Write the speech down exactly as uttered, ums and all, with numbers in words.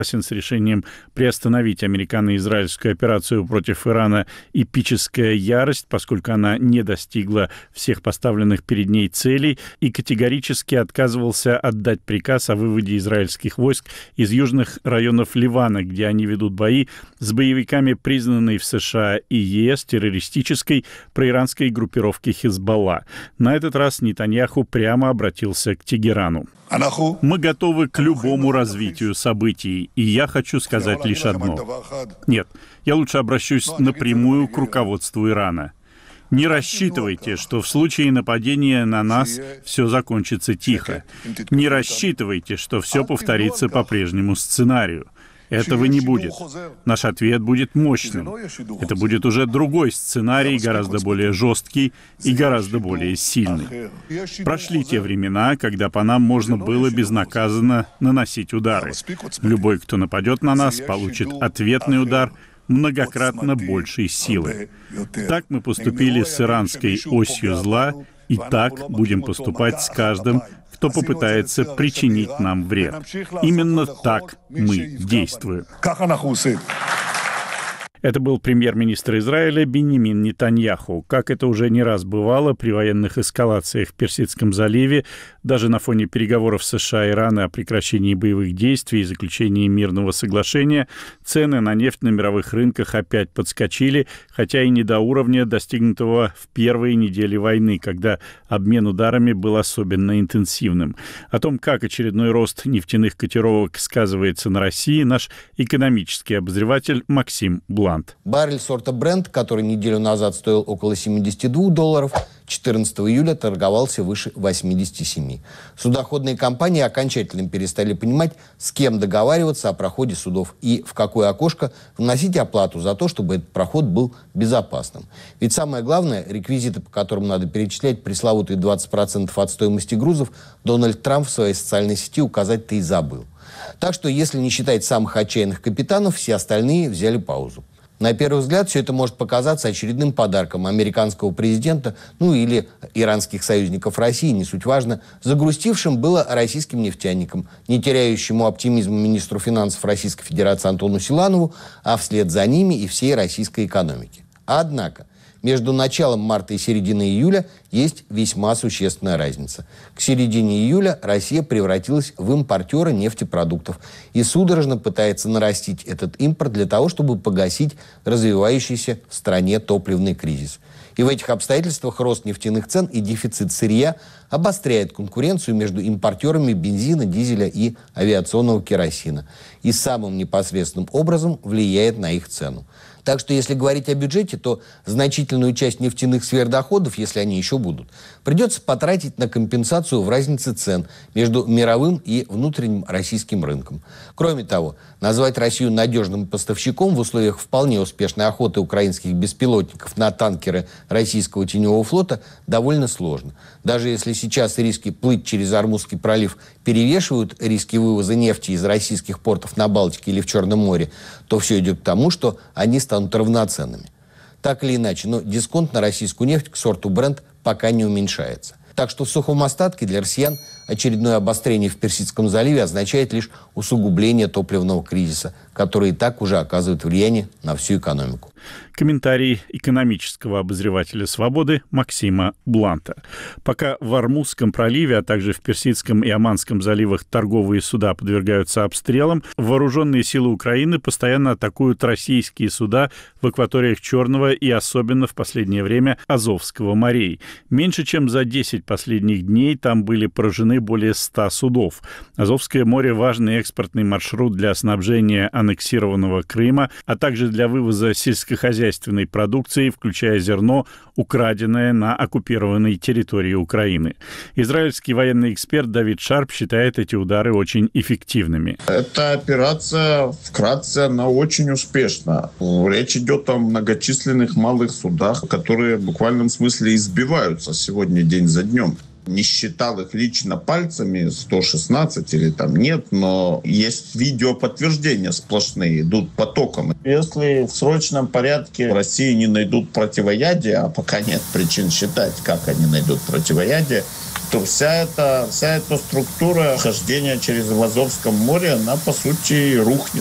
с решением приостановить американо-израильскую операцию против Ирана «Эпическая ярость», поскольку она не достигла всех поставленных перед ней целей, и категорически отказывался отдать приказ о выводе израильских войск из южных районов Ливана, где они ведут бои с боевиками, признанной в США и ЕС террористической проиранской группировки «Хизбалла». На этот раз Нетаньяху прямо обратился к Тегерану. Мы готовы к любому развитию событий, и я хочу сказать лишь одно. Нет, я лучше обращусь напрямую к руководству Ирана. Не рассчитывайте, что в случае нападения на нас все закончится тихо. Не рассчитывайте, что все повторится по прежнему сценарию. Этого не будет. Наш ответ будет мощным. Это будет уже другой сценарий, гораздо более жесткий и гораздо более сильный. Прошли те времена, когда по нам можно было безнаказанно наносить удары. Любой, кто нападет на нас, получит ответный удар многократно большей силы. Так мы поступили с иранской осью зла, и так будем поступать с каждым, кто попытается причинить нам вред. Именно так мы действуем. Это был премьер-министр Израиля Биньямин Нетаньяху. Как это уже не раз бывало при военных эскалациях в Персидском заливе, даже на фоне переговоров США и Ирана о прекращении боевых действий и заключении мирного соглашения, цены на нефть на мировых рынках опять подскочили, хотя и не до уровня, достигнутого в первые недели войны, когда обмен ударами был особенно интенсивным. О том, как очередной рост нефтяных котировок сказывается на России, наш экономический обозреватель Максим Блант. Баррель сорта Brent, который неделю назад стоил около семьдесят два долларов, четырнадцатого июля торговался выше восемьдесят семь. Судоходные компании окончательно перестали понимать, с кем договариваться о проходе судов и в какое окошко вносить оплату за то, чтобы этот проход был безопасным. Ведь самое главное, реквизиты, по которым надо перечислять пресловутые двадцать процентов от стоимости грузов, Дональд Трамп в своей социальной сети указать-то и забыл. Так что, если не считать самых отчаянных капитанов, все остальные взяли паузу. На первый взгляд, все это может показаться очередным подарком американского президента, ну или иранских союзников России, не суть важно, загрустившим было российским нефтяникам, не теряющему оптимизма министру финансов Российской Федерации Антону Силанову, а вслед за ними и всей российской экономике. Однако, между началом марта и серединой июля есть весьма существенная разница. К середине июля Россия превратилась в импортера нефтепродуктов и судорожно пытается нарастить этот импорт для того, чтобы погасить развивающийся в стране топливный кризис. И в этих обстоятельствах рост нефтяных цен и дефицит сырья обостряет конкуренцию между импортерами бензина, дизеля и авиационного керосина и самым непосредственным образом влияет на их цену. Так что, если говорить о бюджете, то значительную часть нефтяных сверхдоходов, если они еще будут, придется потратить на компенсацию в разнице цен между мировым и внутренним российским рынком. Кроме того, назвать Россию надежным поставщиком в условиях вполне успешной охоты украинских беспилотников на танкеры российского теневого флота довольно сложно. Даже если сейчас риски плыть через Ормузский пролив перевешивают риски вывоза нефти из российских портов на Балтике или в Черном море, то все идет к тому, что они станут равноценными. Так или иначе, но дисконт на российскую нефть к сорту Brent пока не уменьшается. Так что в сухом остатке для россиян очередное обострение в Персидском заливе означает лишь усугубление топливного кризиса, который и так уже оказывает влияние на всю экономику. Комментарий экономического обозревателя «Свободы» Максима Бланта. Пока в Ормузском проливе, а также в Персидском и Оманском заливах торговые суда подвергаются обстрелам, вооруженные силы Украины постоянно атакуют российские суда в акваториях Черного и особенно в последнее время Азовского морей. Меньше чем за десять последних дней там были поражены более ста судов. Азовское море – важный экспортный маршрут для снабжения аннексированного Крыма, а также для вывоза сельскохозяйственной продукции, включая зерно, украденное на оккупированной территории Украины. Израильский военный эксперт Давид Шарп считает эти удары очень эффективными. Эта операция, вкратце, она очень успешна. Речь идет о многочисленных малых судах, которые в буквальном смысле избиваются сегодня день за днем. Не считал их лично пальцами, сто шестнадцать или там нет, но есть видеоподтверждения сплошные, идут потоком. Если в срочном порядке в России не найдут противоядие, а пока нет причин считать, как они найдут противоядие, то вся эта, вся эта структура хождения через Азовское море, она, по сути, рухнет.